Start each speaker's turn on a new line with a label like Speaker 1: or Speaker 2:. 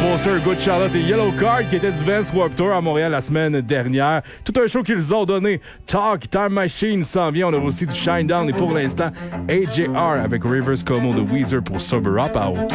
Speaker 1: Poster, Good Charlotte et Yellow Card qui étaient du Vans Warped Tour à Montréal la semaine dernière. Tout un show qu'ils ont donné. Talk, Time Machine s'en vient. On a aussi du Shinedown et pour l'instant AJR avec Rivers Como de Weezer pour Sober Up à